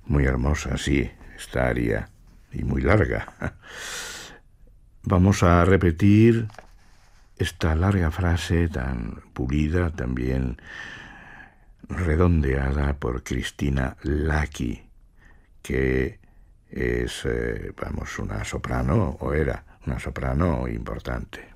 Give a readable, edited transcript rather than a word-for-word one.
Muy hermosa, sí, esta aria, y muy larga. Vamos a repetir esta larga frase tan pulida, también redondeada por Cristina Lacchi, que es, una soprano, o era una soprano importante.